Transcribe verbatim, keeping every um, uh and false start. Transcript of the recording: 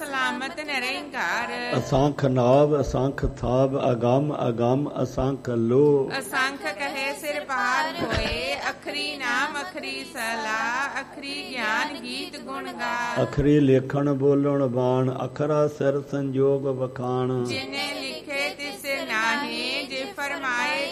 ਸਲਾਮਤ ਨਿਰੰਕਾਰ। ਅਸੰਖ ਨਾਭ ਅਸੰਖ ਥਾਪ ਅਗੰਮ ਅਗੰਮ ਅਸੰਖ ਲੋ। ਅਸੰਖ ਕਹੇ ਸਿਰ ਪਾਰ ਹੋਏ, ਅਖਰੀ ਨਾਮ ਅਖਰੀ ਸਲਾ, ਅਖਰੀ ਗਿਆਨ ਗੀਤ ਗੁਣ ਗਾ। ਅਖਰੀ ਲੇਖਣ ਬੋਲਣ ਬਾਣ, ਅਖਰਾ ਸਿਰ ਸੰਜੋਗ ਵਖਾਣ। ਜਿਨੇ